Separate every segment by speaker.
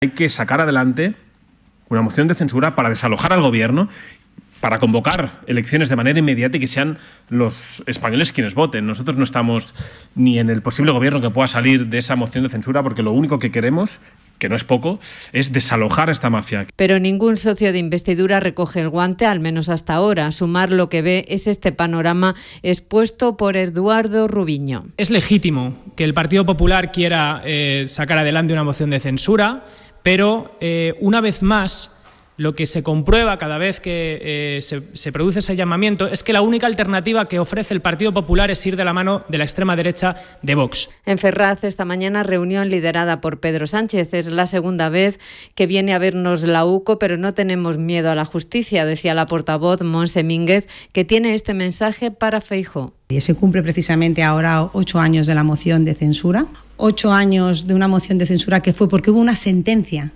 Speaker 1: Hay que sacar adelante una moción de censura para desalojar al gobierno, para convocar elecciones de manera inmediata y que sean los españoles quienes voten. Nosotros no estamos ni en el posible gobierno que pueda salir de esa moción de censura, porque lo único que queremos, que no es poco, es desalojar a esta mafia.
Speaker 2: Pero ningún socio de investidura recoge el guante, al menos hasta ahora. Sumar lo que ve es este panorama expuesto por Eduardo Rubiño.
Speaker 3: Es legítimo que el Partido Popular quiera sacar adelante una moción de censura, pero una vez más, lo que se comprueba cada vez que se produce ese llamamiento es que la única alternativa que ofrece el Partido Popular es ir de la mano de la extrema derecha de Vox.
Speaker 2: En Ferraz, esta mañana, reunión liderada por Pedro Sánchez. Es la segunda vez que viene a vernos la UCO, pero no tenemos miedo a la justicia, decía la portavoz Montse Mínguez, que tiene este mensaje para Feijóo.
Speaker 4: Se cumple precisamente ahora 8 años de la moción de censura, 8 años de una moción de censura que fue porque hubo una sentencia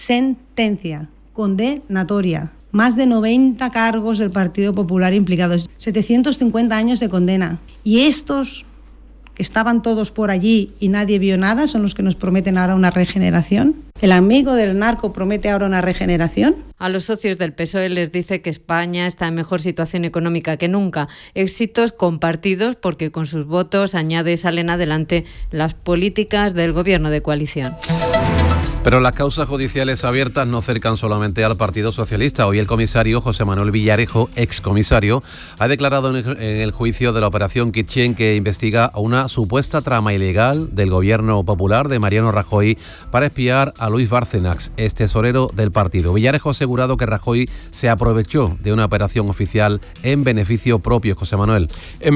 Speaker 4: condenatoria. Más de 90 cargos del Partido Popular implicados, 750 años de condena. Y estos, que estaban todos por allí y nadie vio nada, son los que nos prometen ahora una regeneración. ¿El amigo del narco promete ahora una regeneración?
Speaker 2: A los socios del PSOE les dice que España está en mejor situación económica que nunca. Éxitos compartidos porque con sus votos, añade, salen adelante las políticas del gobierno de coalición.
Speaker 5: Pero las causas judiciales abiertas no cercan solamente al Partido Socialista. Hoy el comisario José Manuel Villarejo, excomisario, ha declarado en el juicio de la operación Kitchen que investiga una supuesta trama ilegal del gobierno popular de Mariano Rajoy para espiar a Luis Bárcenas, ex tesorero del partido. Villarejo ha asegurado que Rajoy se aprovechó de una operación oficial en beneficio propio. José Manuel.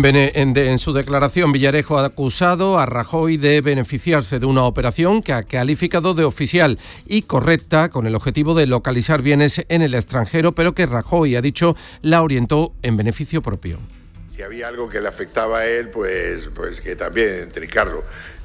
Speaker 6: En su declaración, Villarejo ha acusado a Rajoy de beneficiarse de una operación que ha calificado de oficial y correcta con el objetivo de localizar bienes en el extranjero, pero que Rajoy, ha dicho, la orientó en beneficio propio.
Speaker 7: Si había algo que le afectaba a él, pues que también trincarlo.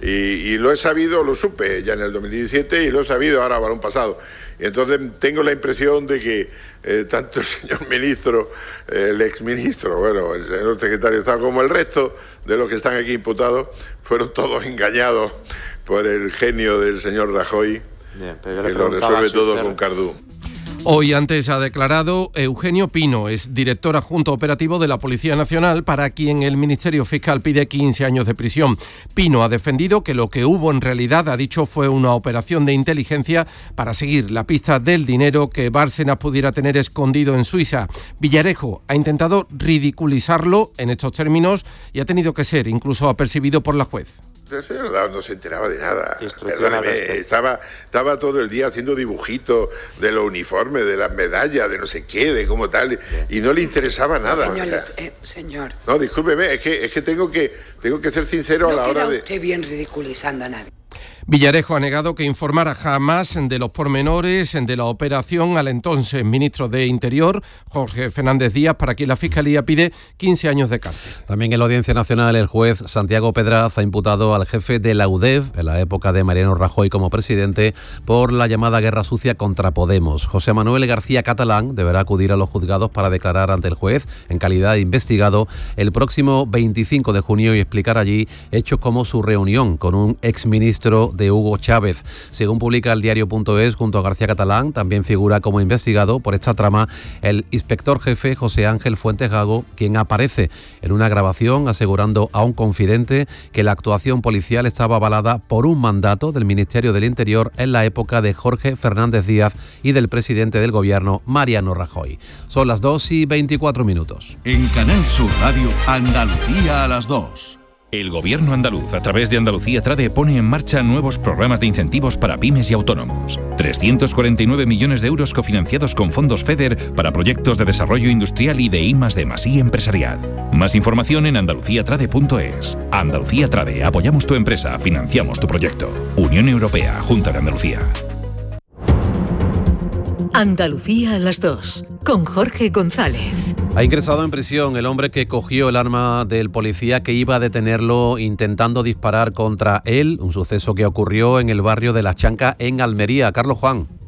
Speaker 7: Y lo he sabido, lo supe ya en el 2017 y lo he sabido ahora, balón pasado. Y entonces tengo la impresión de que tanto el señor ministro, el exministro, bueno, el señor secretario de Estado, como el resto de los que están aquí imputados, fueron todos engañados por el genio del señor Rajoy. Bien, que lo resuelve todo con Cardú.
Speaker 6: Hoy antes ha declarado Eugenio Pino, es director adjunto operativo de la Policía Nacional, para quien el Ministerio Fiscal pide 15 años de prisión. Pino ha defendido que lo que hubo en realidad, ha dicho, fue una operación de inteligencia para seguir la pista del dinero que Bárcenas pudiera tener escondido en Suiza. Villarejo ha intentado ridiculizarlo en estos términos y ha tenido que ser incluso apercibido por la juez.
Speaker 7: El señor Dao no se enteraba de nada. Perdóneme, estaba todo el día haciendo dibujitos de los uniformes, de las medallas, de no sé qué, de cómo tal, y no le interesaba nada.
Speaker 8: Señor.
Speaker 7: No, discúlpeme, es que tengo que ser sincero a la hora de...
Speaker 8: No queda usted bien ridiculizando a nadie.
Speaker 6: Villarejo ha negado que informara jamás de los pormenores de la operación al entonces ministro de Interior, Jorge Fernández Díaz, para quien la Fiscalía pide 15 años de cárcel.
Speaker 5: También en la Audiencia Nacional el juez Santiago Pedraz ha imputado al jefe de la UDEF, en la época de Mariano Rajoy como presidente, por la llamada guerra sucia contra Podemos. José Manuel García Catalán deberá acudir a los juzgados para declarar ante el juez en calidad de investigado el próximo 25 de junio y explicar allí hechos como su reunión con un exministro de Hugo Chávez. Según publica el diario.es, junto a García Catalán también figura como investigado por esta trama el inspector jefe José Ángel Fuentes Gago, quien aparece en una grabación asegurando a un confidente que la actuación policial estaba avalada por un mandato del Ministerio del Interior en la época de Jorge Fernández Díaz y del presidente del gobierno, Mariano Rajoy. Son las 2:24.
Speaker 9: En Canal Sur Radio, Andalucía a las 2.
Speaker 10: El Gobierno andaluz, a través de Andalucía Trade, pone en marcha nuevos programas de incentivos para pymes y autónomos. 349 millones de euros cofinanciados con fondos FEDER para proyectos de desarrollo industrial y de I+D+I empresarial. Más información en andaluciatrade.es. Andalucía Trade, apoyamos tu empresa, financiamos tu proyecto. Unión Europea, Junta de Andalucía.
Speaker 11: Andalucía a las 2, con Jorge González.
Speaker 5: Ha ingresado en prisión el hombre que cogió el arma del policía que iba a detenerlo intentando disparar contra él, un suceso que ocurrió en el barrio de La Chanca, en Almería. Carlos Juan.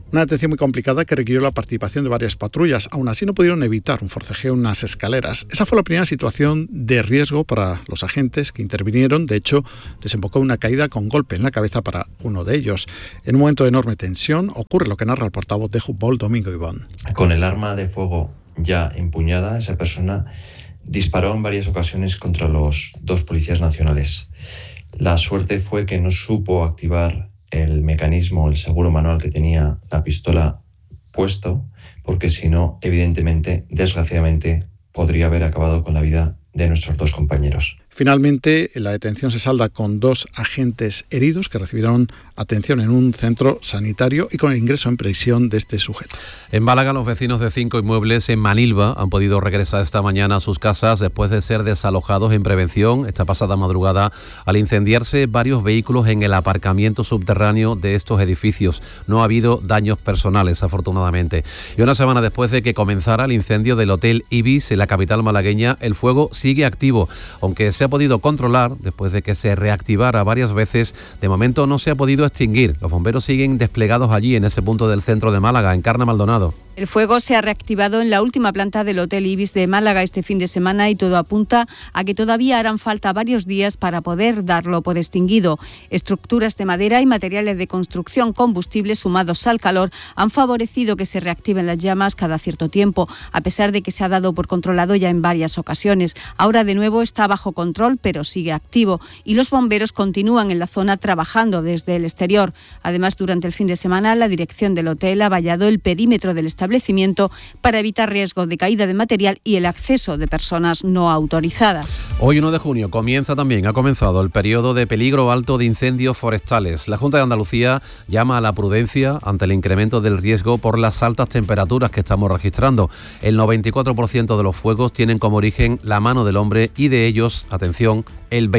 Speaker 12: Una detención muy complicada que requirió la participación de varias patrullas. Aún así no pudieron evitar un forcejeo en unas escaleras. Esa fue la primera situación de riesgo para los agentes que intervinieron. De hecho, desembocó una caída con golpe en la cabeza para uno de ellos. En un momento de enorme tensión ocurre lo que narra el portavoz de fútbol, Domingo Ibón.
Speaker 13: Con el arma de fuego ya empuñada, esa persona disparó en varias ocasiones contra los dos policías nacionales. La suerte fue que no supo activar el mecanismo, el seguro manual que tenía la pistola puesto, porque si no, evidentemente, desgraciadamente, podría haber acabado con la vida de nuestros dos compañeros.
Speaker 12: Finalmente, la detención se salda con 2 agentes heridos que recibieron atención en un centro sanitario y con el ingreso en prisión de este sujeto.
Speaker 5: En Málaga, los vecinos de 5 inmuebles en Manilva han podido regresar esta mañana a sus casas después de ser desalojados en prevención esta pasada madrugada al incendiarse varios vehículos en el aparcamiento subterráneo de estos edificios. No ha habido daños personales, afortunadamente. Y una semana después de que comenzara el incendio del Hotel Ibis en la capital malagueña, el fuego sigue activo, aunque se ha podido controlar después de que se reactivara varias veces. De momento no se ha podido extinguir. Los bomberos siguen desplegados allí en ese punto del centro de Málaga, en Carna Maldonado.
Speaker 14: El fuego se ha reactivado en la última planta del Hotel Ibis de Málaga este fin de semana y todo apunta a que todavía harán falta varios días para poder darlo por extinguido. Estructuras de madera y materiales de construcción combustibles sumados al calor han favorecido que se reactiven las llamas cada cierto tiempo, a pesar de que se ha dado por controlado ya en varias ocasiones. Ahora de nuevo está bajo control, pero sigue activo y los bomberos continúan en la zona trabajando desde el exterior. Además, durante el fin de semana, la dirección del hotel ha vallado el perímetro del establecimiento para evitar riesgo de caída de material y el acceso de personas no autorizadas.
Speaker 5: Hoy 1 de junio ha comenzado el periodo de peligro alto de incendios forestales. La Junta de Andalucía llama a la prudencia ante el incremento del riesgo por las altas temperaturas que estamos registrando. El 94% de los fuegos tienen como origen la mano del hombre y de ellos, atención, el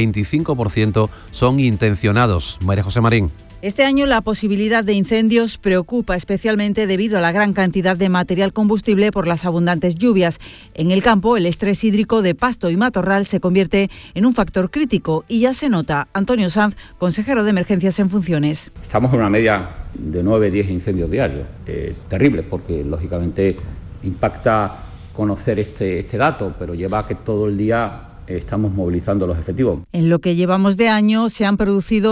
Speaker 5: 25% son intencionados. María José Marín.
Speaker 15: Este año la posibilidad de incendios preocupa especialmente debido a la gran cantidad de material combustible por las abundantes lluvias. En el campo, el estrés hídrico de pasto y matorral se convierte en un factor crítico y ya se nota. Antonio Sanz, consejero de Emergencias en funciones.
Speaker 16: Estamos en una media de 9-10 incendios diarios. Terrible porque, lógicamente, impacta conocer este dato, pero lleva a que todo el día estamos movilizando los efectivos.
Speaker 15: En lo que llevamos de año se han producido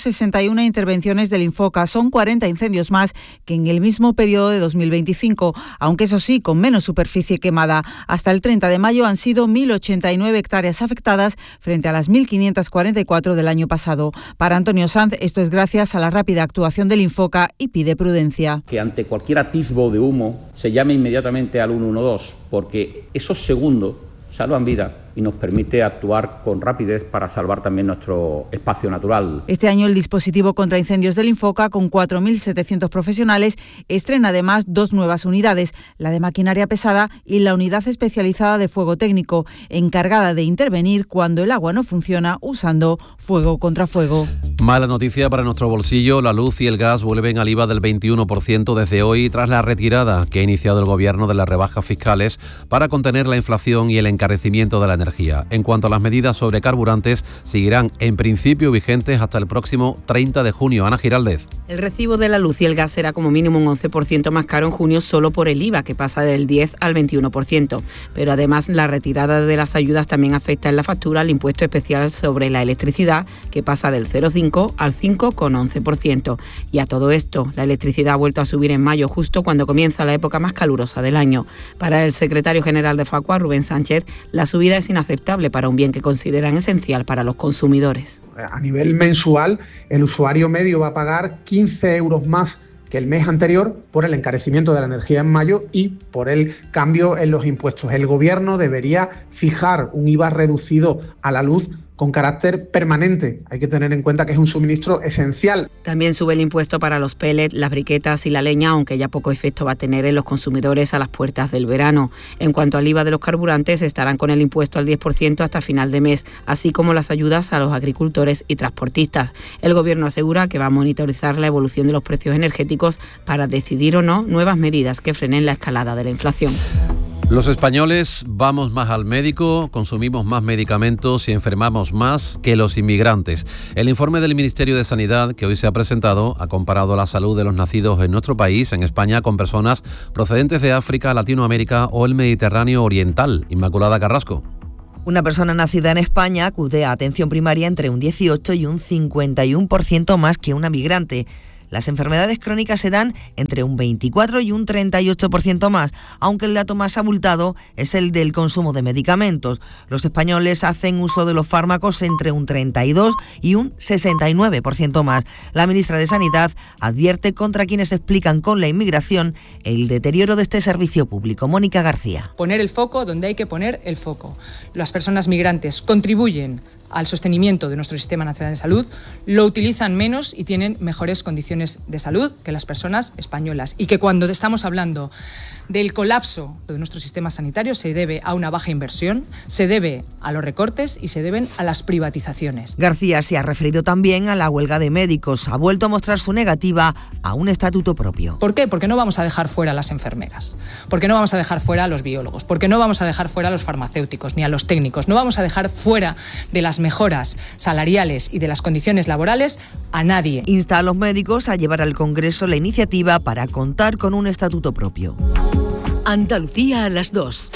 Speaker 15: 161 intervenciones del Infoca. Son 40 incendios más que en el mismo periodo de 2025, aunque eso sí, con menos superficie quemada. Hasta el 30 de mayo han sido 1.089 hectáreas afectadas frente a las 1.544 del año pasado. Para Antonio Sanz, esto es gracias a la rápida actuación del Infoca y pide prudencia.
Speaker 16: Que ante cualquier atisbo de humo se llame inmediatamente al 112, porque esos segundos salvan vidas y nos permite actuar con rapidez para salvar también nuestro espacio natural.
Speaker 15: Este año el dispositivo contra incendios del Infoca, con 4.700 profesionales, estrena además 2 nuevas unidades, la de maquinaria pesada y la unidad especializada de fuego técnico, encargada de intervenir cuando el agua no funciona usando fuego contra fuego.
Speaker 5: Mala noticia para nuestro bolsillo, la luz y el gas vuelven al IVA del 21% desde hoy tras la retirada que ha iniciado el Gobierno de las rebajas fiscales para contener la inflación y el encarecimiento de la energía. En cuanto a las medidas sobre carburantes, seguirán en principio vigentes hasta el próximo 30 de junio. Ana Giraldez.
Speaker 17: El recibo de la luz y el gas será como mínimo un 11% más caro en junio solo por el IVA, que pasa del 10 al 21%. Pero además la retirada de las ayudas también afecta en la factura al impuesto especial sobre la electricidad, que pasa del 0,5 al 5,11%. Y a todo esto, la electricidad ha vuelto a subir en mayo, justo cuando comienza la época más calurosa del año. Para el secretario general de Facua, Rubén Sánchez, la subida es inaceptable para un bien que consideran esencial para los consumidores.
Speaker 18: A nivel mensual, el usuario medio va a pagar 15 euros más que el mes anterior por el encarecimiento de la energía en mayo y por el cambio en los impuestos. El Gobierno debería fijar un IVA reducido a la luz con carácter permanente. Hay que tener en cuenta que es un suministro esencial.
Speaker 17: También sube el impuesto para los pellets, las briquetas y la leña, aunque ya poco efecto va a tener en los consumidores a las puertas del verano. En cuanto al IVA de los carburantes, estarán con el impuesto al 10% hasta final de mes, así como las ayudas a los agricultores y transportistas. El Gobierno asegura que va a monitorizar la evolución de los precios energéticos para decidir o no nuevas medidas que frenen la escalada de la inflación.
Speaker 5: Los españoles vamos más al médico, consumimos más medicamentos y enfermamos más que los inmigrantes. El informe del Ministerio de Sanidad que hoy se ha presentado ha comparado la salud de los nacidos en nuestro país, en España, con personas procedentes de África, Latinoamérica o el Mediterráneo Oriental. Inmaculada Carrasco.
Speaker 19: Una persona nacida en España acude a atención primaria entre un 18 y un 51% más que una migrante. Las enfermedades crónicas se dan entre un 24 y un 38% más, aunque el dato más abultado es el del consumo de medicamentos. Los españoles hacen uso de los fármacos entre un 32 y un 69% más. La ministra de Sanidad advierte contra quienes explican con la inmigración el deterioro de este servicio público. Mónica García.
Speaker 20: Poner el foco donde hay que poner el foco. Las personas migrantes contribuyen al sostenimiento de nuestro Sistema Nacional de Salud, lo utilizan menos y tienen mejores condiciones de salud que las personas españolas. Y que cuando estamos hablando del colapso de nuestro sistema sanitario se debe a una baja inversión, se debe a los recortes y se deben a las privatizaciones.
Speaker 19: García se ha referido también a la huelga de médicos. Ha vuelto a mostrar su negativa a un estatuto propio.
Speaker 20: ¿Por qué? Porque no vamos a dejar fuera a las enfermeras, porque no vamos a dejar fuera a los biólogos, porque no vamos a dejar fuera a los farmacéuticos ni a los técnicos, no vamos a dejar fuera de las mejoras salariales y de las condiciones laborales a nadie.
Speaker 19: Insta a los médicos a llevar al Congreso la iniciativa para contar con un estatuto propio.
Speaker 11: Andalucía a las 2.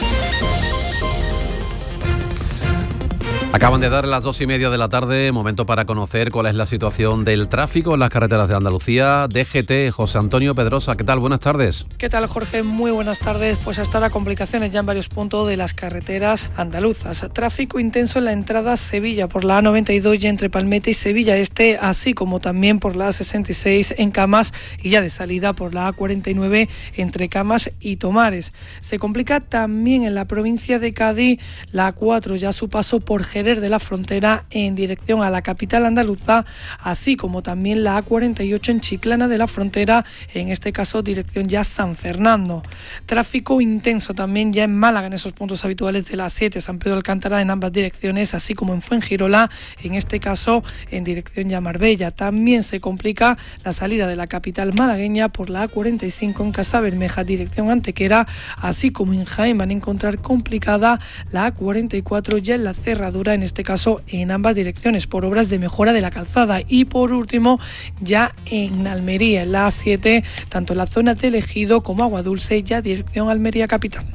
Speaker 5: Acaban de dar las 2:30 de la tarde, momento para conocer cuál es la situación del tráfico en las carreteras de Andalucía. DGT, José Antonio Pedrosa, ¿qué tal? Buenas tardes.
Speaker 21: ¿Qué tal, Jorge? Muy buenas tardes. Pues hasta ahora complicaciones ya en varios puntos de las carreteras andaluzas. Tráfico intenso en la entrada a Sevilla por la A92 y entre Palmete y Sevilla Este, así como también por la A66 en Camas y ya de salida por la A49 entre Camas y Tomares. Se complica también en la provincia de Cádiz la A4, ya su paso por Jerez de la Frontera en dirección a la capital andaluza, así como también la A48 en Chiclana de la Frontera, en este caso dirección ya San Fernando. Tráfico intenso también ya en Málaga, en esos puntos habituales de la 7, San Pedro Alcántara en ambas direcciones, así como en Fuengirola, en este caso en dirección ya Marbella. También se complica la salida de la capital malagueña por la A45 en Casabermeja, dirección Antequera, así como en Jaén van a encontrar complicada la A44 ya en la cerradura, en este caso en ambas direcciones, por obras de mejora de la calzada. Y por último, ya en Almería, en la A7, tanto en la zona de Ejido como Agua Dulce, ya dirección Almería capital.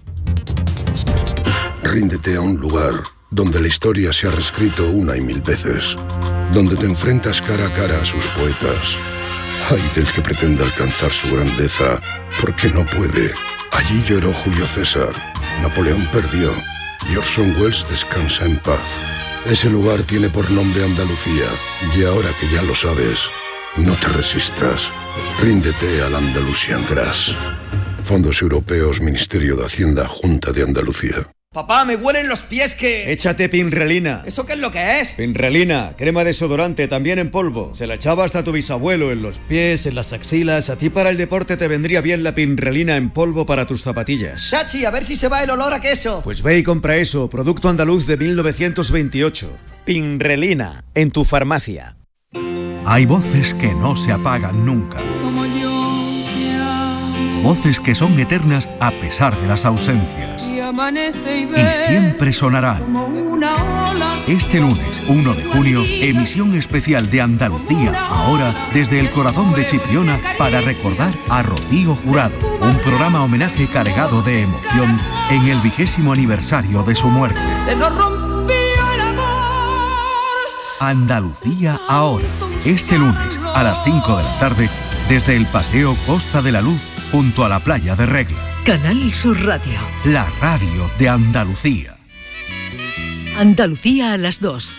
Speaker 22: Ríndete a un lugar donde la historia se ha reescrito una y mil veces, donde te enfrentas cara a cara a sus poetas. Ay del que pretenda alcanzar su grandeza, porque no puede. Allí lloró Julio César, Napoleón perdió y Orson Welles descansa en paz. Ese lugar tiene por nombre Andalucía, y ahora que ya lo sabes, no te resistas. Ríndete al Andalusian Grass. Fondos Europeos, Ministerio de Hacienda, Junta de Andalucía.
Speaker 23: Papá, me huelen los pies que...
Speaker 24: Échate Pinrelina.
Speaker 23: ¿Eso qué es lo que es?
Speaker 24: Pinrelina, crema desodorante, también en polvo. Se la echaba hasta tu bisabuelo, en los pies, en las axilas. A ti para el deporte te vendría bien la Pinrelina en polvo para tus zapatillas.
Speaker 23: Chachi, a ver si se va el olor a queso.
Speaker 24: Pues ve y compra eso, producto andaluz de 1928. Pinrelina, en tu farmacia.
Speaker 9: Hay voces que no se apagan nunca.
Speaker 25: Como yo,
Speaker 9: Voces que son eternas a pesar de las ausencias. Y siempre sonarán. Este lunes, 1 de junio, emisión especial de Andalucía, ahora desde el corazón de Chipiona, para recordar a Rocío Jurado. Un programa homenaje cargado de emoción en el 20º aniversario de su muerte.
Speaker 25: Se nos rompió el amor.
Speaker 9: Andalucía ahora, este lunes a las 5 de la tarde, desde el Paseo Costa de la Luz, junto a la playa de Regla.
Speaker 11: Canal Sur Radio.
Speaker 9: La radio de Andalucía.
Speaker 11: Andalucía a las 2.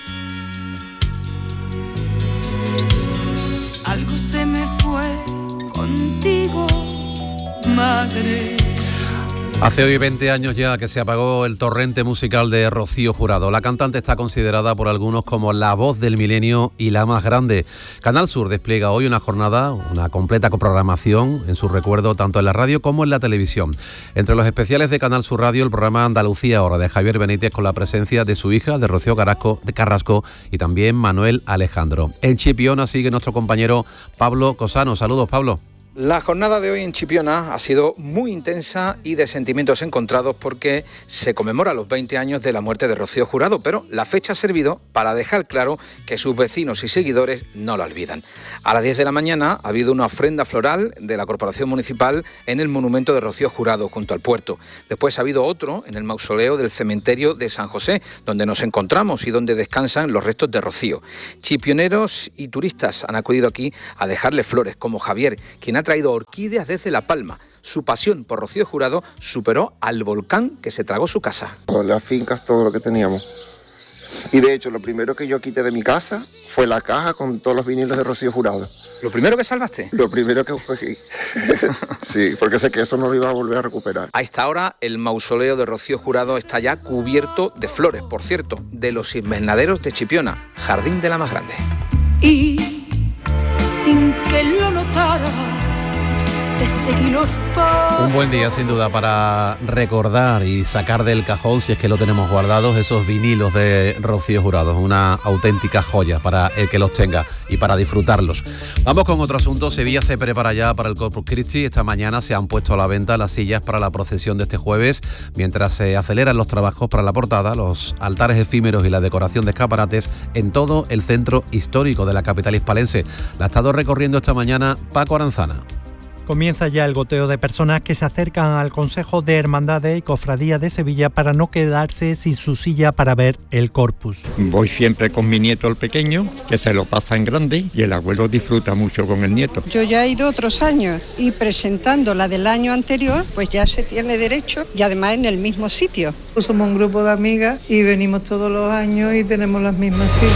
Speaker 25: Algo se me fue contigo, madre.
Speaker 5: Hace hoy 20 años ya que se apagó el torrente musical de Rocío Jurado. La cantante está considerada por algunos como la voz del milenio y la más grande. Canal Sur despliega hoy una jornada, una completa programación en su recuerdo tanto en la radio como en la televisión. Entre los especiales de Canal Sur Radio, el programa Andalucía Ahora de Javier Benítez, con la presencia de su hija, de Rocío Carrasco, y también Manuel Alejandro. En Chipiona sigue nuestro compañero Pablo Cosano. Saludos, Pablo.
Speaker 1: La jornada de hoy en Chipiona ha sido muy intensa y de sentimientos encontrados porque se conmemora los 20 años de la muerte de Rocío Jurado, pero la fecha ha servido para dejar claro que sus vecinos y seguidores no la olvidan. A las 10 de la mañana ha habido una ofrenda floral de la Corporación Municipal en el monumento de Rocío Jurado junto al puerto. Después ha habido otro en el mausoleo del cementerio de San José, donde nos encontramos y donde descansan los restos de Rocío. Chipioneros y turistas han acudido aquí a dejarle flores, como Javier, quien ha traído orquídeas desde La Palma. Su pasión por Rocío Jurado superó al volcán que se tragó su casa.
Speaker 2: Las fincas, todo lo que teníamos. Y de hecho, lo primero que yo quité de mi casa fue la caja con todos los vinilos de Rocío Jurado.
Speaker 1: ¿Lo primero que salvaste?
Speaker 2: Lo primero que cogí. Sí, porque sé que eso no lo iba a volver a recuperar.
Speaker 1: A esta hora, el mausoleo de Rocío Jurado está ya cubierto de flores, por cierto, de los invernaderos de Chipiona, jardín de la más grande.
Speaker 25: Y sin que lo notara, te seguí los pasos.
Speaker 5: Un buen día sin duda para recordar y sacar del cajón, si es que lo tenemos guardados, esos vinilos de Rocío Jurado, una auténtica joya para el que los tenga y para disfrutarlos. Vamos con otro asunto. Sevilla se prepara ya para el Corpus Christi. Esta mañana se han puesto a la venta las sillas para la procesión de este jueves, mientras se aceleran los trabajos para la portada, los altares efímeros y la decoración de escaparates en todo el centro histórico de la capital hispalense. La ha estado recorriendo esta mañana Paco Aranzana.
Speaker 3: Comienza ya el goteo de personas que se acercan al Consejo de Hermandades y Cofradías de Sevilla para no quedarse sin su silla para ver el Corpus.
Speaker 4: Voy siempre con mi nieto el pequeño, que se lo pasa en grande, y el abuelo disfruta mucho con el nieto.
Speaker 7: Yo ya he ido otros años y presentando la del año anterior, pues ya se tiene derecho y además en el mismo sitio.
Speaker 26: Somos un grupo de amigas y venimos todos los años y tenemos las mismas sillas.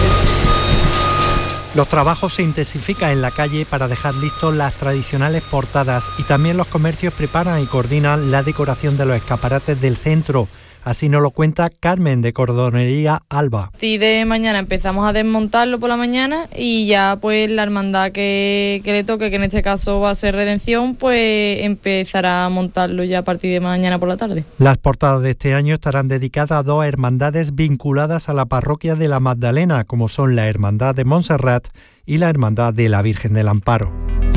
Speaker 3: Los trabajos se intensifican en la calle para dejar listos las tradicionales portadas y también los comercios preparan y coordinan la decoración de los escaparates del centro. Así nos lo cuenta Carmen de Cordonería Alba.
Speaker 27: Y de mañana empezamos a desmontarlo por la mañana y ya pues la hermandad que le toque, que en este caso va a ser Redención, pues empezará a montarlo ya a partir de mañana por la tarde.
Speaker 3: Las portadas de este año estarán dedicadas a dos hermandades vinculadas a la parroquia de la Magdalena, como son la Hermandad de Montserrat y la Hermandad de la Virgen del Amparo.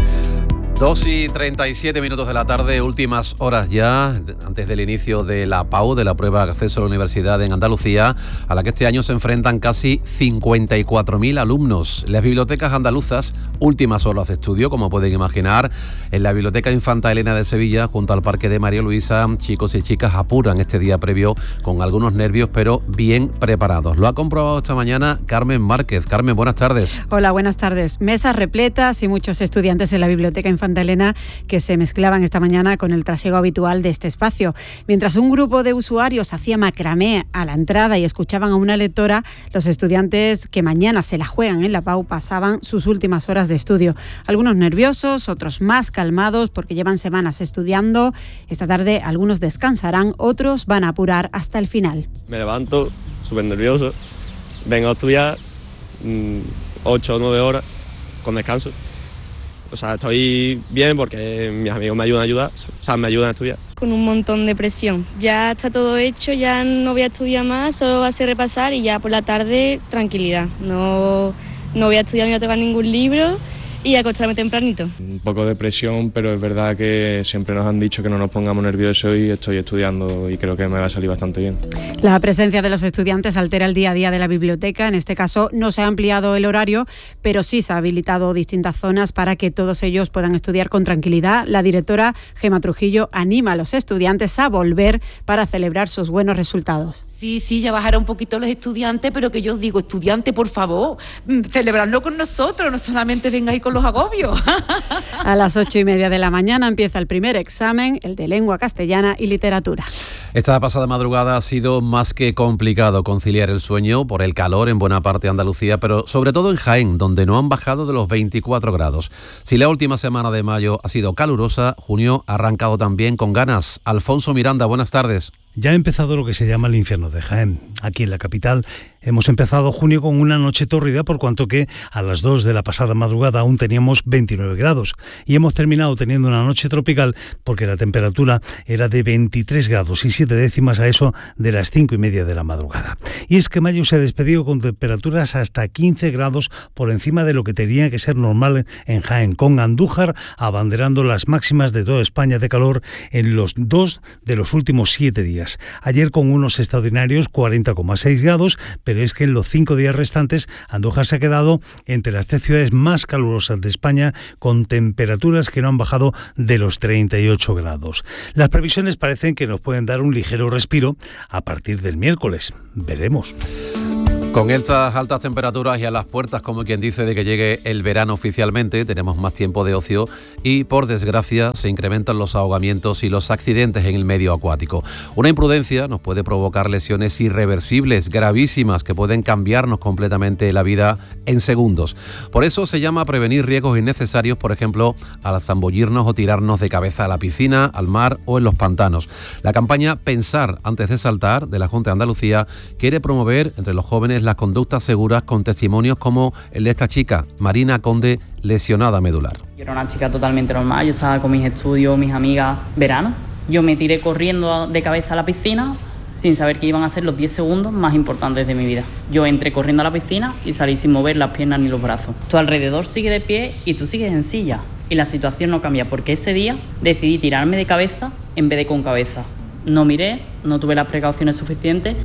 Speaker 5: 2:37 de la tarde, últimas horas ya, antes del inicio de la PAU, de la prueba de acceso a la universidad en Andalucía, a la que este año se enfrentan casi 54.000 alumnos. Las bibliotecas andaluzas, últimas horas de estudio, como pueden imaginar. En la Biblioteca Infanta Elena de Sevilla, junto al Parque de María Luisa, chicos y chicas apuran este día previo con algunos nervios, pero bien preparados. Lo ha comprobado esta mañana Carmen Márquez. Carmen, buenas tardes.
Speaker 28: Hola, buenas tardes. Mesas repletas y muchos estudiantes en la Biblioteca Infanta Elena que se mezclaban esta mañana con el trasiego habitual de este espacio. Mientras un grupo de usuarios hacía macramé a la entrada y escuchaban a una lectora, los estudiantes que mañana se la juegan en la PAU pasaban sus últimas horas de estudio. Algunos nerviosos, otros más calmados porque llevan semanas estudiando. Esta tarde algunos descansarán, otros van a apurar hasta el final.
Speaker 29: Me levanto súper nervioso, vengo a estudiar 8 o 9 horas con descanso. O sea, estoy bien porque mis amigos me ayudan me ayudan a estudiar.
Speaker 30: Con un montón de presión. Ya está todo hecho, ya no voy a estudiar más, solo va a ser repasar y ya por la tarde tranquilidad. No voy a estudiar, no voy a tocar ningún libro y acostarme tempranito.
Speaker 29: Un poco de presión, pero es verdad que siempre nos han dicho que no nos pongamos nerviosos y estoy estudiando y creo que me va a salir bastante bien.
Speaker 28: La presencia de los estudiantes altera el día a día de la biblioteca. En este caso no se ha ampliado el horario, pero sí se ha habilitado distintas zonas para que todos ellos puedan estudiar con tranquilidad. La directora Gemma Trujillo anima a los estudiantes a volver para celebrar sus buenos resultados.
Speaker 31: Sí, ya bajará un poquito los estudiantes, pero que yo os digo, estudiante, por favor, celebradlo con nosotros, no solamente vengáis con los agobios.
Speaker 28: A las 8:30 de la mañana empieza el primer examen, el de lengua castellana y literatura.
Speaker 5: Esta pasada madrugada ha sido más que complicado conciliar el sueño por el calor en buena parte de Andalucía, pero sobre todo en Jaén, donde no han bajado de los 24 grados. Si la última semana de mayo ha sido calurosa, junio ha arrancado también con ganas. Alfonso Miranda, buenas tardes.
Speaker 32: Ya ha empezado lo que se llama el infierno de Jaén. Aquí en la capital hemos empezado junio con una noche tórrida, por cuanto que a las 2 de la pasada madrugada aún teníamos 29 grados. Y hemos terminado teniendo una noche tropical porque la temperatura era de 23 grados y 7 7 décimas a eso de las 5:30 de la madrugada. Y es que mayo se ha despedido con temperaturas hasta 15 grados por encima de lo que tenía que ser normal en Jaén, con Andújar abanderando las máximas de toda España de calor en los 2 de los últimos 7 días. Ayer con unos extraordinarios 40,6 grados, pero es que en los 5 días restantes Andújar se ha quedado entre las 3 ciudades más calurosas de España, con temperaturas que no han bajado de los 38 grados. Las previsiones parecen que nos pueden dar un ligero respiro a partir del miércoles. Veremos.
Speaker 5: Con estas altas temperaturas y a las puertas, como quien dice, de que llegue el verano oficialmente, tenemos más tiempo de ocio y, por desgracia, se incrementan los ahogamientos y los accidentes en el medio acuático. Una imprudencia nos puede provocar lesiones irreversibles, gravísimas, que pueden cambiarnos completamente la vida en segundos. Por eso se llama prevenir riesgos innecesarios, por ejemplo, al zambullirnos o tirarnos de cabeza a la piscina, al mar o en los pantanos. La campaña Pensar antes de saltar, de la Junta de Andalucía, quiere promover entre los jóvenes las conductas seguras, con testimonios como el de esta chica, Marina Conde, lesionada medular.
Speaker 6: Yo era una chica totalmente normal, yo estaba con mis estudios, mis amigas, verano. Yo me tiré corriendo de cabeza a la piscina sin saber que iban a ser los 10 segundos más importantes de mi vida. Yo entré corriendo a la piscina y salí sin mover las piernas ni los brazos. Tu alrededor sigue de pie y tú sigues en silla. Y la situación no cambia, porque ese día decidí tirarme de cabeza en vez de con cabeza. No miré, no tuve las precauciones suficientes.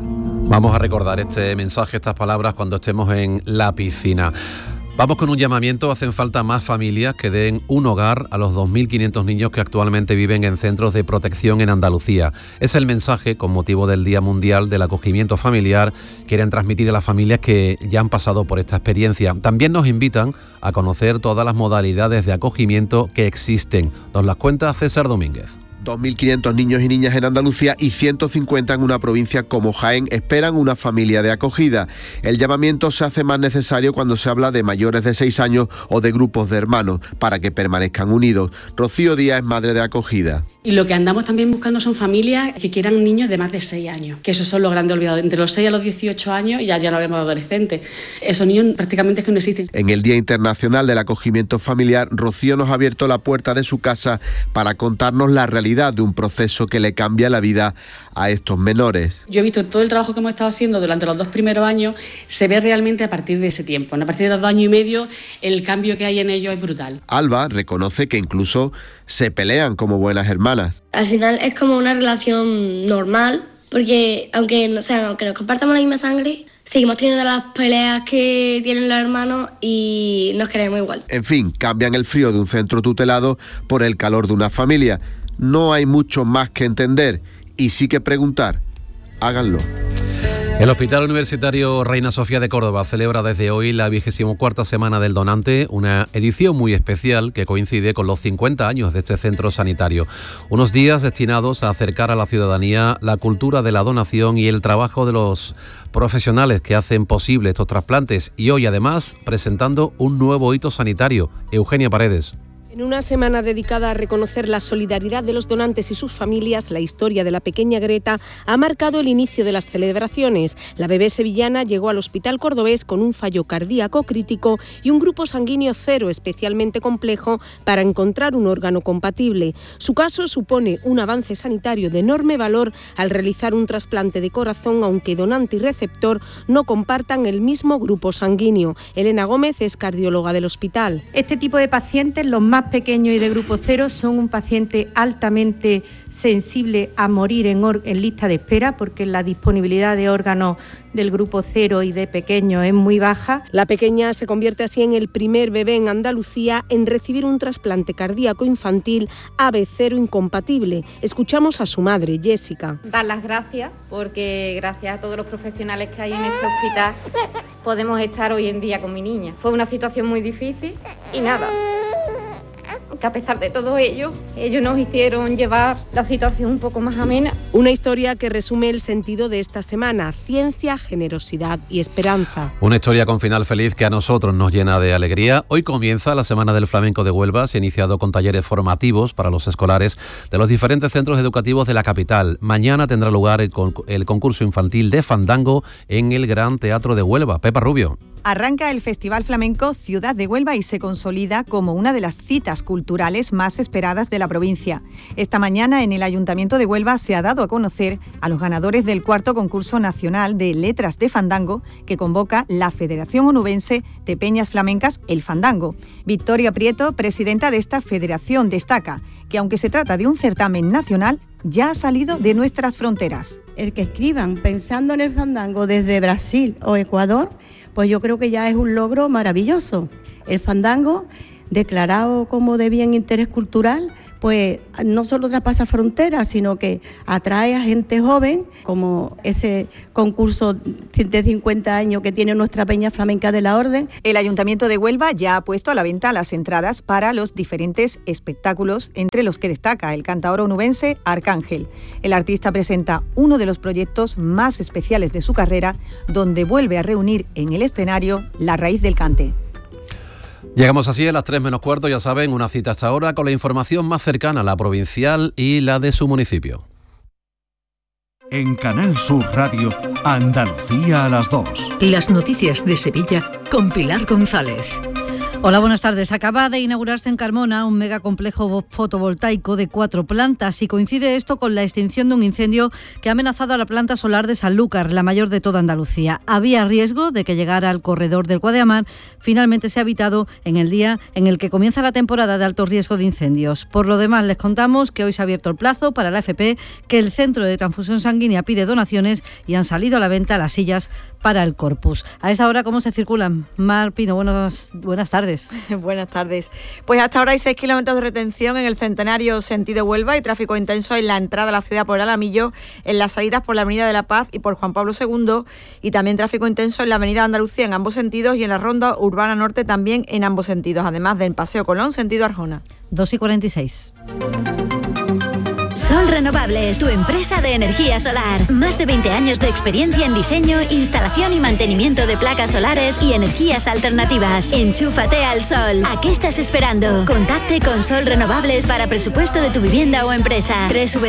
Speaker 5: Vamos a recordar este mensaje, estas palabras, cuando estemos en la piscina. Vamos con un llamamiento. Hacen falta más familias que den un hogar a los 2.500 niños que actualmente viven en centros de protección en Andalucía. Es el mensaje con motivo del Día Mundial del Acogimiento Familiar. Quieren transmitir a las familias que ya han pasado por esta experiencia. También nos invitan a conocer todas las modalidades de acogimiento que existen. Nos las cuenta César Domínguez.
Speaker 8: 2.500 niños y niñas en Andalucía y 150 en una provincia como Jaén esperan una familia de acogida. El llamamiento se hace más necesario cuando se habla de mayores de 6 años o de grupos de hermanos, para que permanezcan unidos. Rocío Díaz es madre de acogida.
Speaker 10: Y lo que andamos también buscando son familias que quieran niños de más de 6 años, que esos son los grandes olvidados. Entre los 6 a los 18 años ya no hablemos de adolescentes. Esos niños prácticamente es que no existen.
Speaker 8: En el Día Internacional del Acogimiento Familiar, Rocío nos ha abierto la puerta de su casa para contarnos la realidad de un proceso que le cambia la vida a estos menores.
Speaker 10: Yo he visto todo el trabajo que hemos estado haciendo durante los 2 primeros años, se ve realmente a partir de ese tiempo. A partir de los 2 años y medio, el cambio que hay en ellos es brutal.
Speaker 8: Alba reconoce que incluso se pelean como buenas hermanas.
Speaker 12: Al final es como una relación normal, porque aunque nos compartamos la misma sangre, seguimos teniendo las peleas que tienen los hermanos y nos queremos igual.
Speaker 8: En fin, cambian el frío de un centro tutelado por el calor de una familia. No hay mucho más que entender y sí que preguntar. Háganlo.
Speaker 5: El Hospital Universitario Reina Sofía de Córdoba celebra desde hoy la 24ª Semana del Donante, una edición muy especial que coincide con los 50 años de este centro sanitario. Unos días destinados a acercar a la ciudadanía la cultura de la donación y el trabajo de los profesionales que hacen posible estos trasplantes. Y hoy, además, presentando un nuevo hito sanitario. Eugenia Paredes.
Speaker 13: En una semana dedicada a reconocer la solidaridad de los donantes y sus familias, la historia de la pequeña Greta ha marcado el inicio de las celebraciones. La bebé sevillana llegó al hospital cordobés con un fallo cardíaco crítico y un grupo sanguíneo cero especialmente complejo para encontrar un órgano compatible. Su caso supone un avance sanitario de enorme valor al realizar un trasplante de corazón, aunque donante y receptor no compartan el mismo grupo sanguíneo. Elena Gómez es cardióloga del hospital.
Speaker 14: Este tipo de pacientes, los más pequeños y de grupo cero, son un paciente altamente sensible a morir en lista de espera, porque la disponibilidad de órganos del grupo cero y de pequeños es muy baja.
Speaker 13: La pequeña se convierte así en el primer bebé en Andalucía en recibir un trasplante cardíaco infantil AB0 incompatible. Escuchamos a su madre, Jessica.
Speaker 15: Dar las gracias, porque gracias a todos los profesionales que hay en este hospital podemos estar hoy en día con mi niña. Fue una situación muy difícil y nada, que a pesar de todo ellos nos hicieron llevar la situación un poco más amena.
Speaker 13: Una historia que resume el sentido de esta semana: ciencia, generosidad y esperanza.
Speaker 5: Una historia con final feliz que a nosotros nos llena de alegría. Hoy comienza la Semana del Flamenco de Huelva. Se ha iniciado con talleres formativos para los escolares de los diferentes centros educativos de la capital. Mañana tendrá lugar el concurso infantil de fandango en el Gran Teatro de Huelva. Pepa Rubio.
Speaker 16: Arranca el Festival Flamenco Ciudad de Huelva y se consolida como una de las citas culturales
Speaker 2: culturales más esperadas de la provincia. Esta mañana en el Ayuntamiento de Huelva se ha dado a conocer a los ganadores del 4º concurso nacional de letras de fandango que convoca la Federación Onubense de Peñas Flamencas, El Fandango. Victoria Prieto, presidenta de esta federación, destaca que aunque se trata de un certamen nacional, ya ha salido de nuestras fronteras.
Speaker 9: El que escriban pensando en el fandango desde Brasil o Ecuador, pues yo creo que ya es un logro maravilloso. El fandango, declarado como de bien interés cultural, pues no solo traspasa fronteras, sino que atrae a gente joven, como ese concurso de 50 años que tiene nuestra Peña Flamenca de la Orden.
Speaker 2: El Ayuntamiento de Huelva ya ha puesto a la venta las entradas para los diferentes espectáculos, entre los que destaca el cantaor onubense Arcángel. El artista presenta uno de los proyectos más especiales de su carrera, donde vuelve a reunir en el escenario la raíz del cante.
Speaker 5: Llegamos así a las 3 menos cuarto, ya saben, una cita hasta ahora con la información más cercana a la provincial y la de su municipio.
Speaker 11: En Canal Sur Radio, Andalucía a las 2.
Speaker 16: Las noticias de Sevilla con Pilar González.
Speaker 17: Hola, buenas tardes. Acaba de inaugurarse en Carmona un megacomplejo fotovoltaico de 4 plantas y coincide esto con la extinción de un incendio que ha amenazado a la planta solar de Sanlúcar, la mayor de toda Andalucía. Había riesgo de que llegara al corredor del Guadiamar. Finalmente se ha evitado en el día en el que comienza la temporada de alto riesgo de incendios. Por lo demás, les contamos que hoy se ha abierto el plazo para la FP, que el Centro de Transfusión Sanguínea pide donaciones y han salido a la venta las sillas para el Corpus. A esa hora, ¿cómo se circulan? Mar Pino, buenas tardes.
Speaker 18: Buenas tardes. Pues hasta ahora hay 6 kilómetros de retención en el Centenario sentido Huelva y tráfico intenso en la entrada a la ciudad por el Alamillo, en las salidas por la Avenida de la Paz y por Juan Pablo II, y también tráfico intenso en la Avenida Andalucía en ambos sentidos y en la Ronda Urbana Norte también en ambos sentidos, además del Paseo Colón sentido Arjona.
Speaker 17: 2:46.
Speaker 19: Sol Renovables, tu empresa de energía solar. Más de 20 años de experiencia en diseño, instalación y mantenimiento de placas solares y energías alternativas. Enchúfate al sol. ¿A qué estás esperando? Contacte con Sol Renovables para presupuesto de tu vivienda o empresa.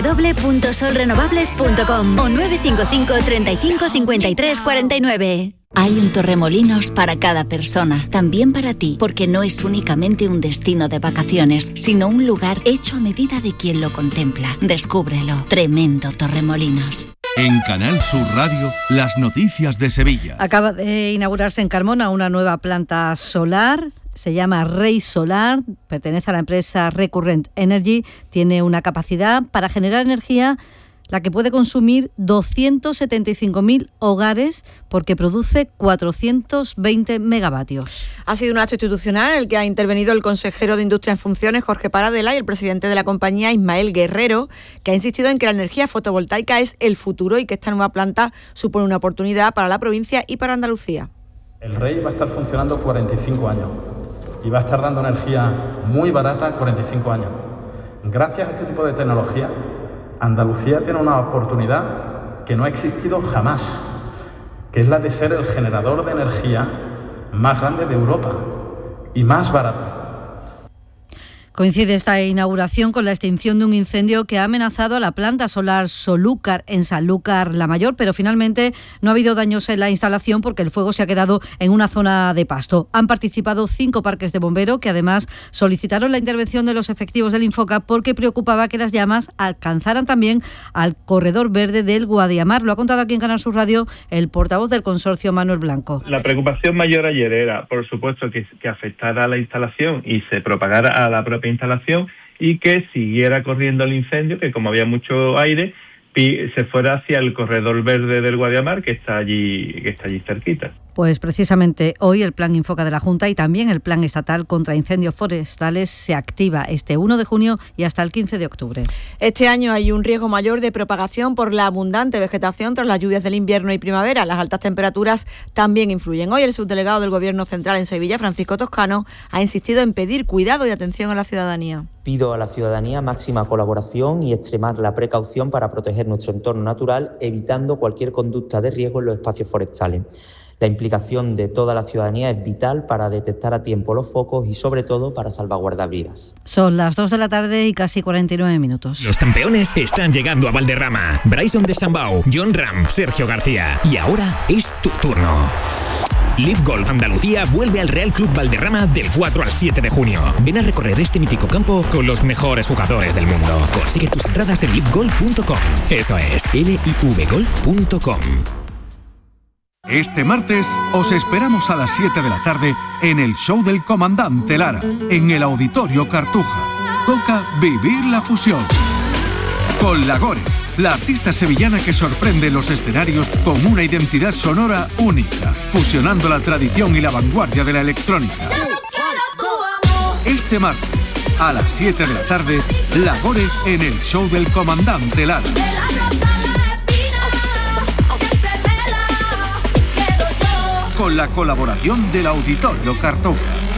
Speaker 19: www.solrenovables.com o 955 35 53 49. Hay un Torremolinos para cada persona, también para ti, porque no es únicamente un destino de vacaciones, sino un lugar hecho a medida de quien lo contempla. Descúbrelo. Tremendo Torremolinos.
Speaker 11: En Canal Sur Radio, las noticias de Sevilla.
Speaker 17: Acaba de inaugurarse en Carmona una nueva planta solar. Se llama Rey Solar, pertenece a la empresa Recurrent Energy. Tiene una capacidad para generar energía la que puede consumir 275.000 hogares porque produce 420 megavatios.
Speaker 18: Ha sido un acto institucional en el que ha intervenido el consejero de Industria en funciones, Jorge Paradela, y el presidente de la compañía, Ismael Guerrero, que ha insistido en que la energía fotovoltaica es el futuro y que esta nueva planta supone una oportunidad para la provincia y para Andalucía.
Speaker 20: El Rey va a estar funcionando 45 años y va a estar dando energía muy barata 45 años. Gracias a este tipo de tecnología, Andalucía tiene una oportunidad que no ha existido jamás, que es la de ser el generador de energía más grande de Europa y más barato.
Speaker 17: Coincide esta inauguración con la extinción de un incendio que ha amenazado a la planta solar Solúcar en Sanlúcar la Mayor, pero finalmente no ha habido daños en la instalación porque el fuego se ha quedado en una zona de pasto. Han participado 5 parques de bomberos que además solicitaron la intervención de los efectivos del Infoca porque preocupaba que las llamas alcanzaran también al corredor verde del Guadiamar. Lo ha contado aquí en Canal Sur Radio el portavoz del consorcio, Manuel Blanco.
Speaker 21: La preocupación mayor ayer era, por supuesto, que afectara a la instalación y se propagara a la propia instalación y que siguiera corriendo el incendio, que como había mucho aire, se fuera hacia el corredor verde del Guadiamar, que está allí cerquita.
Speaker 17: Pues precisamente hoy el Plan Infoca de la Junta y también el Plan Estatal contra Incendios Forestales se activa este 1 de junio y hasta el 15 de octubre.
Speaker 18: Este año hay un riesgo mayor de propagación por la abundante vegetación tras las lluvias del invierno y primavera. Las altas temperaturas también influyen. Hoy el subdelegado del Gobierno Central en Sevilla, Francisco Toscano, ha insistido en pedir cuidado y atención a la ciudadanía.
Speaker 22: Pido a la ciudadanía máxima colaboración y extremar la precaución para proteger nuestro entorno natural, evitando cualquier conducta de riesgo en los espacios forestales. La implicación de toda la ciudadanía es vital para detectar a tiempo los focos y, sobre todo, para salvaguardar vidas.
Speaker 17: Son las 2 de la tarde y casi 49 minutos.
Speaker 23: Los campeones están llegando a Valderrama. Bryson de Sambao, John Ram, Sergio García. Y ahora es tu turno. Live Golf Andalucía vuelve al Real Club Valderrama del 4 al 7 de junio. Ven a recorrer este mítico campo con los mejores jugadores del mundo. Consigue tus entradas en livegolf.com. Eso es, livegolf.com.
Speaker 11: Este martes os esperamos a las 7 de la tarde en el show del Comandante Lara, en el Auditorio Cartuja. Toca vivir la fusión. Con La Gore, la artista sevillana que sorprende los escenarios con una identidad sonora única, fusionando la tradición y la vanguardia de la electrónica. Este martes, a las 7 de la tarde, La Gore en el show del Comandante Lara. Con la colaboración del Auditorio Cartuja.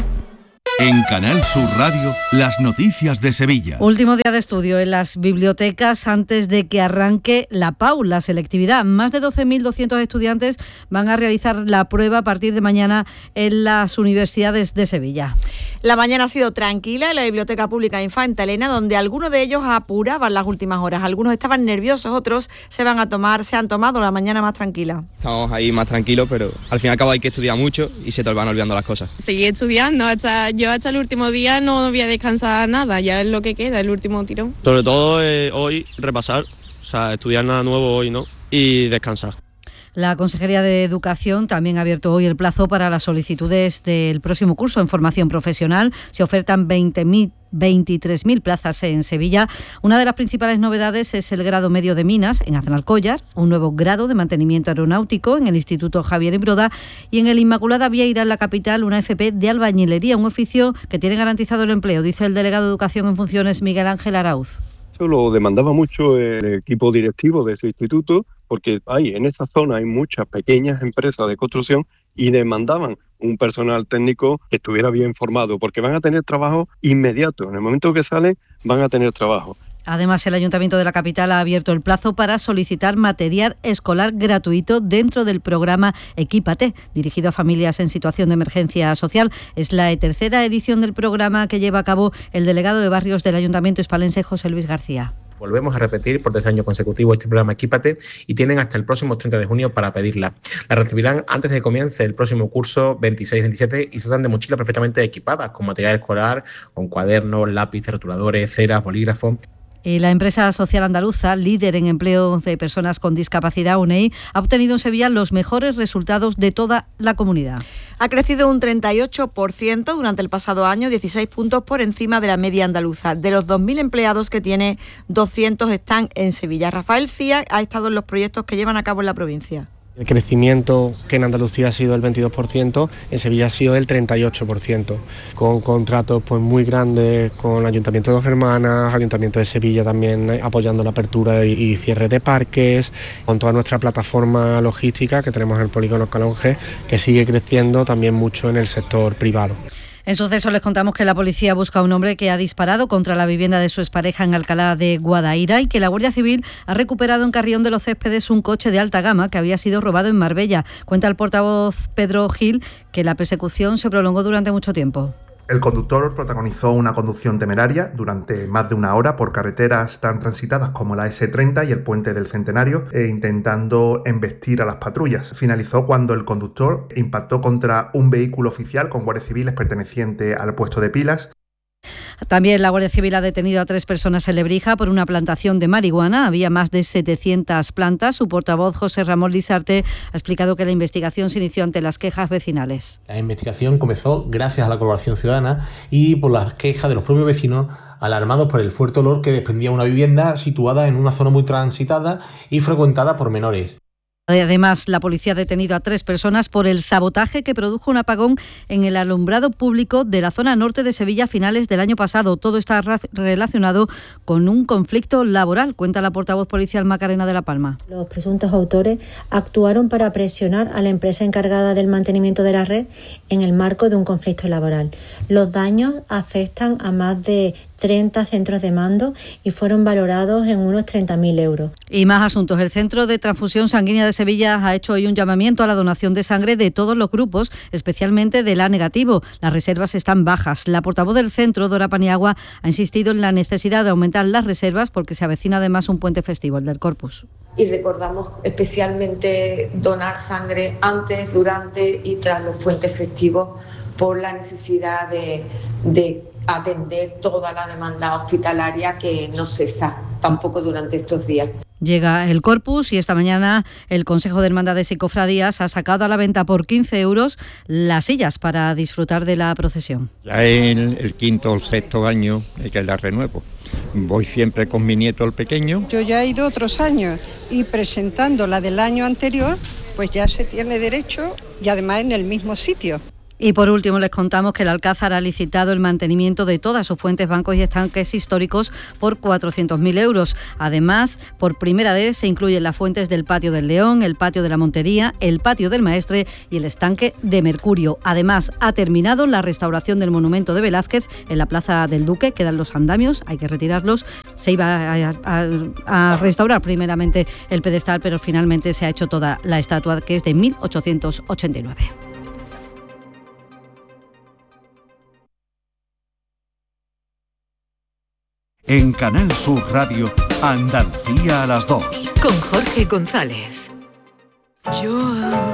Speaker 11: En Canal Sur Radio, las noticias de Sevilla.
Speaker 17: Último día de estudio en las bibliotecas antes de que arranque la PAU, la selectividad. Más de 12.200 estudiantes van a realizar la prueba a partir de mañana en las universidades de Sevilla.
Speaker 18: La mañana ha sido tranquila en la Biblioteca Pública de Infanta Elena, donde algunos de ellos apuraban las últimas horas. Algunos estaban nerviosos, otros se han tomado la mañana más tranquila.
Speaker 1: Estamos ahí más tranquilos, pero al fin y al cabo hay que estudiar mucho y se te van olvidando las cosas.
Speaker 3: Seguí estudiando hasta el último día, no voy a descansar nada, ya es lo que queda, el último tirón.
Speaker 4: Sobre todo hoy repasar, o sea, estudiar nada nuevo hoy, ¿no? Y descansar.
Speaker 17: La Consejería de Educación también ha abierto hoy el plazo para las solicitudes del próximo curso en formación profesional. Se ofertan 23.000 plazas en Sevilla. Una de las principales novedades es el grado medio de Minas en Aznalcóllar, un nuevo grado de mantenimiento aeronáutico en el Instituto Javier Imbroda y en el Inmaculada Vieira, en la capital, una FP de albañilería, un oficio que tiene garantizado el empleo, dice el delegado de Educación en Funciones, Miguel Ángel Arauz.
Speaker 7: Eso lo demandaba mucho el equipo directivo de ese instituto, porque en esa zona hay muchas pequeñas empresas de construcción y demandaban un personal técnico que estuviera bien formado, porque van a tener trabajo inmediato. En el momento que salen, van a tener trabajo.
Speaker 17: Además, el Ayuntamiento de la capital ha abierto el plazo para solicitar material escolar gratuito dentro del programa Equípate, dirigido a familias en situación de emergencia social. Es la tercera edición del programa que lleva a cabo el delegado de barrios del Ayuntamiento hispalense, José Luis García.
Speaker 24: Volvemos a repetir por 3 años consecutivos este programa Equípate y tienen hasta el próximo 30 de junio para pedirla. La recibirán antes de que comience el próximo curso 26-27 y se dan de mochila perfectamente equipadas con material escolar, con cuadernos, lápices, rotuladores, ceras, bolígrafos.
Speaker 17: Y la empresa social andaluza, líder en empleo de personas con discapacidad, UNEI, ha obtenido en Sevilla los mejores resultados de toda la comunidad.
Speaker 18: Ha crecido un 38% durante el pasado año, 16 puntos por encima de la media andaluza. De los 2.000 empleados que tiene, 200 están en Sevilla. Rafael Cía ha estado en los proyectos que llevan a cabo en la provincia.
Speaker 25: El crecimiento que en Andalucía ha sido del 22%, en Sevilla ha sido del 38%, con contratos pues muy grandes con el Ayuntamiento de Dos Hermanas, Ayuntamiento de Sevilla también apoyando la apertura y cierre de parques, con toda nuestra plataforma logística que tenemos en el polígono Calonge, que sigue creciendo también mucho en el sector privado.
Speaker 17: En suceso les contamos que la policía busca a un hombre que ha disparado contra la vivienda de su expareja en Alcalá de Guadaira y que la Guardia Civil ha recuperado en Carrión de los Céspedes un coche de alta gama que había sido robado en Marbella. Cuenta el portavoz Pedro Gil que la persecución se prolongó durante mucho tiempo.
Speaker 26: El conductor protagonizó una conducción temeraria durante más de 1 hora por carreteras tan transitadas como la S30 y el Puente del Centenario, intentando embestir a las patrullas. Finalizó cuando el conductor impactó contra un vehículo oficial con guardias civiles perteneciente al puesto de Pilas.
Speaker 17: También la Guardia Civil ha detenido a 3 personas en Lebrija por una plantación de marihuana. Había más de 700 plantas. Su portavoz, José Ramón Lisarte, ha explicado que la investigación se inició ante las quejas vecinales.
Speaker 27: La investigación comenzó gracias a la colaboración ciudadana y por las quejas de los propios vecinos alarmados por el fuerte olor que desprendía una vivienda situada en una zona muy transitada y frecuentada por menores.
Speaker 17: Además, la policía ha detenido a 3 personas por el sabotaje que produjo un apagón en el alumbrado público de la zona norte de Sevilla a finales del año pasado. Todo está relacionado con un conflicto laboral, cuenta la portavoz policial Macarena de la Palma.
Speaker 28: Los presuntos autores actuaron para presionar a la empresa encargada del mantenimiento de la red en el marco de un conflicto laboral. Los daños afectan a más de 30 centros de mando y fueron valorados en unos 30.000 euros.
Speaker 17: Y más asuntos. El Centro de Transfusión Sanguínea de Sevilla ha hecho hoy un llamamiento a la donación de sangre de todos los grupos, especialmente del A negativo. Las reservas están bajas. La portavoz del centro, Dora Paniagua, ha insistido en la necesidad de aumentar las reservas porque se avecina además un puente festivo, el del Corpus.
Speaker 6: Y recordamos especialmente donar sangre antes, durante y tras los puentes festivos por la necesidad de atender toda la demanda hospitalaria que no cesa tampoco durante estos días.
Speaker 17: Llega el Corpus y esta mañana el Consejo de Hermandades y Cofradías ha sacado a la venta por 15 euros las sillas para disfrutar de la procesión.
Speaker 8: Ya es el quinto o el sexto año que la renuevo. Voy siempre con mi nieto el pequeño.
Speaker 9: Yo ya he ido otros años y presentando la del año anterior, pues ya se tiene derecho y además en el mismo sitio.
Speaker 17: Y por último les contamos que el Alcázar ha licitado el mantenimiento de todas sus fuentes, bancos y estanques históricos por 400.000 euros. Además, por primera vez se incluyen las fuentes del Patio del León, el Patio de la Montería, el Patio del Maestre y el estanque de Mercurio. Además, ha terminado la restauración del monumento de Velázquez en la Plaza del Duque. Quedan los andamios, hay que retirarlos. Se iba a restaurar primeramente el pedestal, pero finalmente se ha hecho toda la estatua, que es de 1889.
Speaker 11: En Canal Sur Radio, Andalucía a las 2.
Speaker 16: Con Jorge González.
Speaker 10: Yo